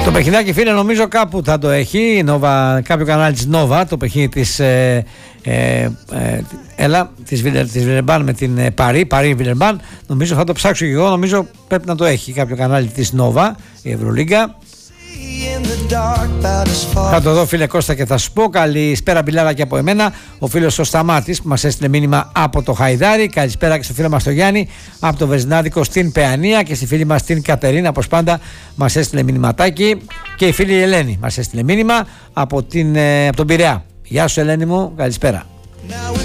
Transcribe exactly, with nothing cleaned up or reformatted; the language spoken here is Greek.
Το παιχνιδάκι, φίλε, νομίζω κάπου θα το έχει Νόβα, κάποιο κανάλι της Νόβα, το παιχνίδι της ε, ε, ε, έλα, της, της Βιλερμπάν με την ε, Παρί, Παρί Βιλερμπάν. Νομίζω θα το ψάξω και εγώ, νομίζω πρέπει να το έχει κάποιο κανάλι της Νόβα, η Ευρωλίγκα. Θα το δω, φίλε Κώστα, και θα σου πω. Καλησπέρα, μπιλάρα, και από εμένα. Ο φίλος ο Σταμάτης που μας έστειλε μήνυμα από το Χαϊδάρι. Καλησπέρα και στο φίλο μας το Γιάννη από το Βεζινάδικο στην Παιανία, και στη φίλη μας την Κατερίνα, όπως πάντα μας έστειλε μηνυματάκι. Και η φίλη Ελένη μας έστειλε μήνυμα από, την, από τον Πειραιά. Γεια σου, Ελένη μου, καλησπέρα.